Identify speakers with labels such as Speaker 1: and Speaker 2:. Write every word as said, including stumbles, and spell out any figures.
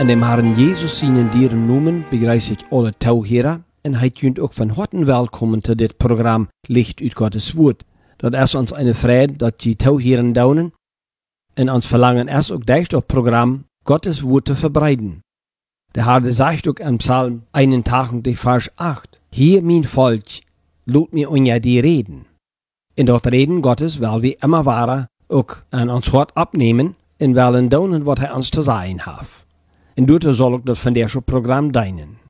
Speaker 1: In dem Herrn Jesus seinen dieren noemen begrüße ich alle Tauhörer und heet junt ook van harten welkom zu dit Programm Licht uit Gottes Woord. Dat is ons eine Freude, dat die Tauhören daunen und ons verlangen es ook dicht op Programm Gottes Woord te verbreiten. Der Herr sagt ook in Psalm einundachtzig, Vers acht, hier mein Volk, lot mir unja die reden. In dort Reden Gottes, weil wir immer wahrer ook an ons Hort abnehmen und wollen daunen, wat hij ons te sagen hat. En doet soll ook dat van deze Programm dienen.